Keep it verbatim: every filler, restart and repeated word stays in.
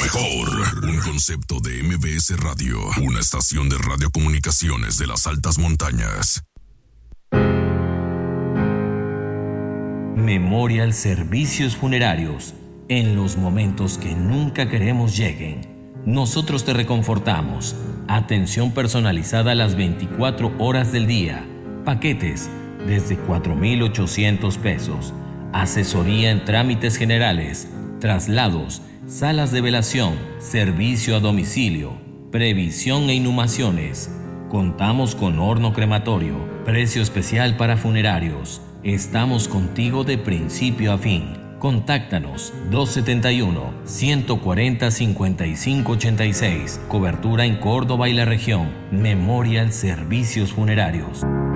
mejor. Un concepto de M B S Radio. Una estación de radiocomunicaciones de las altas montañas. Memorial Servicios Funerarios. En los momentos que nunca queremos lleguen, nosotros te reconfortamos. Atención personalizada a las veinticuatro horas del día. Paquetes desde cuatro mil ochocientos pesos. Asesoría en trámites generales, traslados, salas de velación, servicio a domicilio, previsión e inhumaciones. Contamos con horno crematorio, precio especial para funerarios. Estamos contigo de principio a fin. Contáctanos dos setenta y uno, ciento cuarenta, cincuenta y cinco ochenta y seis. Cobertura en Córdoba y la región. Memorial Servicios Funerarios.